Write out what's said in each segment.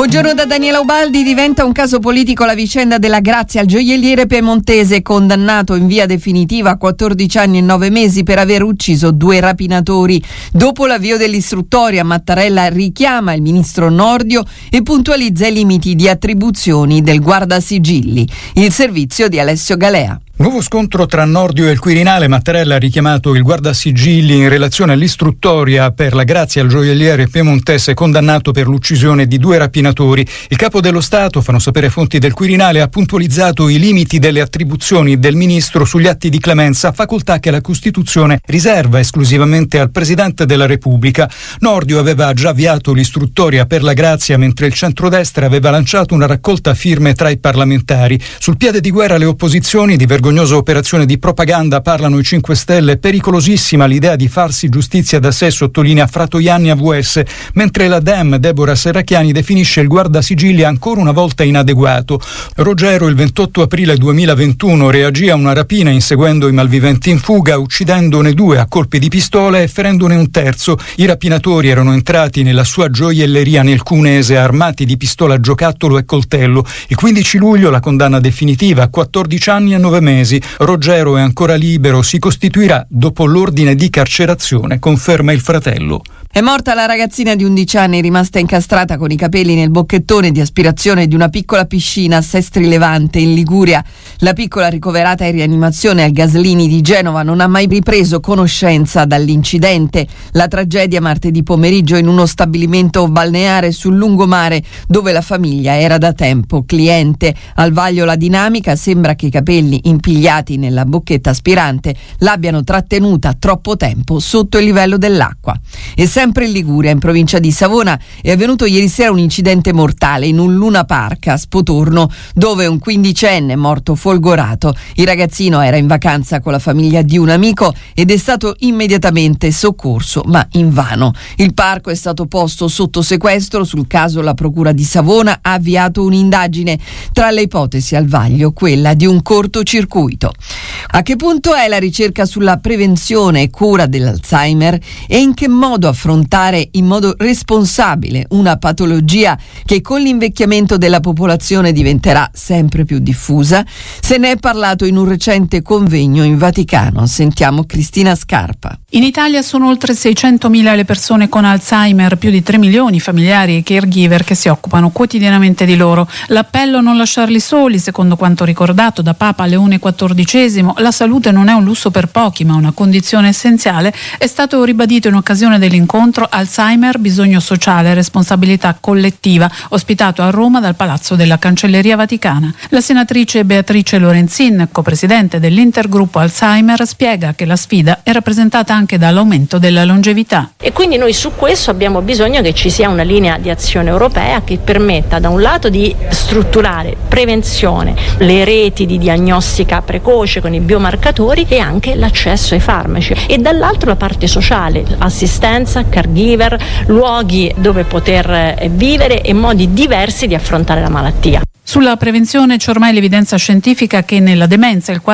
Buongiorno da Daniela Ubaldi. Diventa un caso politico la vicenda della Grazia, il gioielliere piemontese condannato in via definitiva a 14 anni e 9 mesi per aver ucciso 2 rapinatori. Dopo l'avvio dell'istruttoria, Mattarella richiama il ministro Nordio e puntualizza i limiti di attribuzioni del guardasigilli. Il servizio di Alessio Galea. Nuovo scontro tra Nordio e il Quirinale. Mattarella ha richiamato il guardasigilli in relazione all'istruttoria per la Grazia al gioielliere piemontese condannato per l'uccisione di 2 rapinatori. Il capo dello Stato, fanno sapere fonti del Quirinale, ha puntualizzato i limiti delle attribuzioni del ministro sugli atti di clemenza, facoltà che la Costituzione riserva esclusivamente al Presidente della Repubblica. Nordio aveva già avviato l'istruttoria per la Grazia, mentre il centrodestra aveva lanciato una raccolta firme tra i parlamentari. Sul piede di guerra le opposizioni, di vergognosa operazione di propaganda, parlano i 5 Stelle. Pericolosissima l'idea di farsi giustizia da sé, sottolinea Fratoianni AVS, mentre la Dem, Deborah Serracchiani, definisce il guardasigilli ancora una volta inadeguato. Ruggero il 28 aprile 2021 reagì a una rapina inseguendo i malviventi in fuga, uccidendone 2 a colpi di pistola e ferendone un terzo. I rapinatori erano entrati nella sua gioielleria nel Cuneese armati di pistola a giocattolo e coltello. Il 15 luglio la condanna definitiva a 14 anni e 9 mesi. Ruggero è ancora libero, si costituirà dopo l'ordine di carcerazione, conferma il fratello. È morta la ragazzina di 11 anni rimasta incastrata con i capelli nel bocchettone di aspirazione di una piccola piscina a Sestri Levante in Liguria. La piccola, ricoverata in rianimazione al Gaslini di Genova, non ha mai ripreso conoscenza dall'incidente. La tragedia martedì pomeriggio in uno stabilimento balneare sul lungomare dove la famiglia era da tempo cliente. Al vaglio la dinamica: sembra che i capelli impigliati nella bocchetta aspirante l'abbiano trattenuta troppo tempo sotto il livello dell'acqua. E sempre in Liguria, in provincia di Savona, è avvenuto ieri sera un incidente mortale in un Luna Park a Spotorno, dove un 15enne è morto folgorato. Il ragazzino era in vacanza con la famiglia di un amico ed è stato immediatamente soccorso, ma invano. Il parco è stato posto sotto sequestro. Sul caso la procura di Savona ha avviato un'indagine. Tra le ipotesi al vaglio quella di un cortocircuito. A che punto è la ricerca sulla prevenzione e cura dell'Alzheimer e in che modo affrontare in modo responsabile una patologia che con l'invecchiamento della popolazione diventerà sempre più diffusa? Se ne è parlato in un recente convegno in Vaticano. Sentiamo Cristina Scarpa. In Italia sono oltre 600.000 le persone con Alzheimer, più di 3 milioni familiari e caregiver che si occupano quotidianamente di loro. L'appello: non lasciarli soli, secondo quanto ricordato da Papa Leone XIV, la salute non è un lusso per pochi ma una condizione essenziale, è stato ribadito in occasione dell'incontro Alzheimer, bisogno sociale e responsabilità collettiva, ospitato a Roma dal Palazzo della Cancelleria Vaticana. La senatrice Beatrice Lorenzin, copresidente dell'intergruppo Alzheimer, spiega che la sfida è rappresentata anche dall'aumento della longevità. E quindi noi su questo abbiamo bisogno che ci sia una linea di azione europea che permetta da un lato di strutturare prevenzione, le reti di diagnostica precoce con i biomarcatori e anche l'accesso ai farmaci, e dall'altro la parte sociale, assistenza, caregiver, luoghi dove poter vivere e modi diversi di affrontare la malattia. Sulla prevenzione c'è ormai l'evidenza scientifica che nella demenza il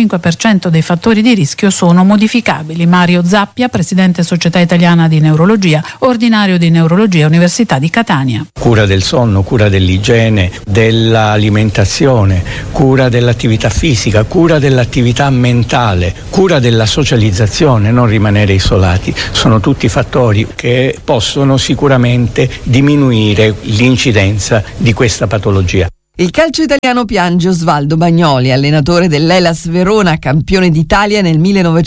45% dei fattori di rischio sono modificabili. Mario Zappia, presidente Società Italiana di Neurologia, ordinario di Neurologia Università di Catania. Cura del sonno, cura dell'igiene, dell'alimentazione, cura dell'attività fisica, cura dell'attività mentale, cura della socializzazione, non rimanere isolati. Sono tutti fattori che possono sicuramente diminuire l'incidenza di questa patologia. Il calcio italiano piange Osvaldo Bagnoli, allenatore dell'Hellas Verona, campione d'Italia nel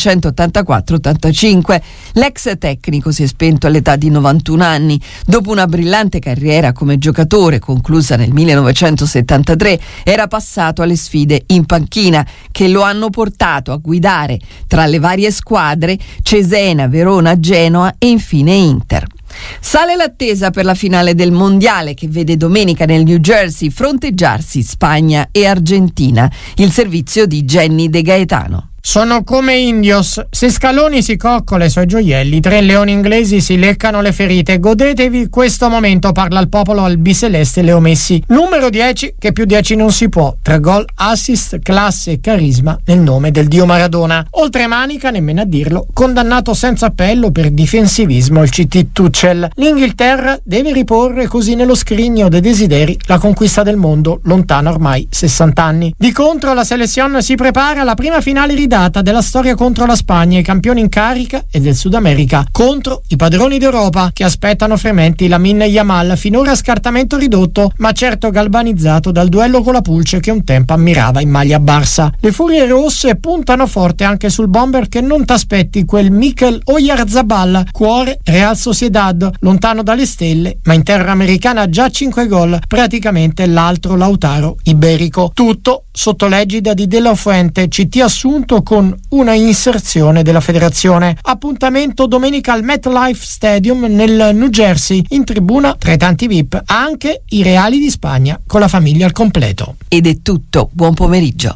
1984-85. L'ex tecnico si è spento all'età di 91 anni. Dopo una brillante carriera come giocatore, conclusa nel 1973, era passato alle sfide in panchina, che lo hanno portato a guidare tra le varie squadre Cesena, Verona, Genoa e infine Inter. Sale l'attesa per la finale del mondiale che vede domenica nel New Jersey fronteggiarsi Spagna e Argentina. Il servizio di Jenny De Gaetano. sono come Indios. Se Scaloni si coccola i suoi gioielli, 3 leoni inglesi si leccano le ferite. Godetevi questo momento, parla il popolo albiceleste Leo Messi. Numero 10, che più 10 non si può. 3 gol, assist, classe e carisma nel nome del dio Maradona. Oltre manica, nemmeno a dirlo, condannato senza appello per difensivismo il CT Tuchel. L'Inghilterra deve riporre così nello scrigno dei desideri la conquista del mondo, lontana ormai 60 anni. Di contro la selezione si prepara alla prima finale ridata della storia contro la Spagna, i campioni in carica e del Sud America, contro i padroni d'Europa che aspettano frementi Lamine Yamal, finora a scartamento ridotto ma certo galvanizzato dal duello con la Pulce che un tempo ammirava in maglia Barça. Le furie rosse puntano forte anche sul bomber che non t'aspetti, quel Mikel Oyarzabal, cuore Real Sociedad, lontano dalle stelle ma in terra americana già 5 gol, praticamente l'altro Lautaro iberico. Tutto sotto l'egida di De La Fuente, CT assunto con una inserzione della federazione. Appuntamento domenica al MetLife Stadium nel New Jersey, in tribuna tra i tanti VIP anche i Reali di Spagna con la famiglia al completo. Ed è tutto, buon pomeriggio.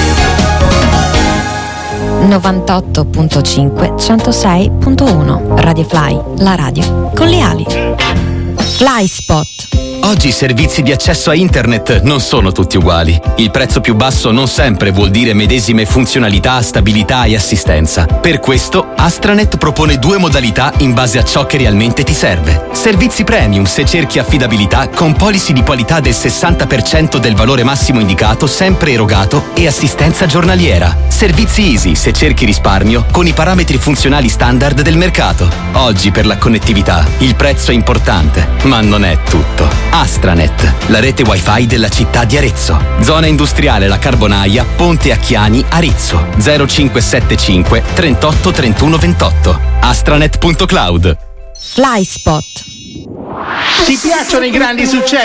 98.5 106.1 Radio Fly, la radio con le ali. Fly Spot. Oggi i servizi di accesso a internet non sono tutti uguali. Il prezzo più basso non sempre vuol dire medesime funzionalità, stabilità e assistenza. Per questo Astranet propone 2 modalità in base a ciò che realmente ti serve. Servizi premium se cerchi affidabilità con policy di qualità del 60% del valore massimo indicato sempre erogato e assistenza giornaliera. Servizi easy se cerchi risparmio con i parametri funzionali standard del mercato. Oggi per la connettività il prezzo è importante, ma non è tutto. Astranet, la rete wifi della città di Arezzo. Zona industriale La Carbonaia, Ponte a Chiani, Arezzo. 0575 38 31 28. Astranet.cloud. Fly Spot. Ti piacciono i grandi successi?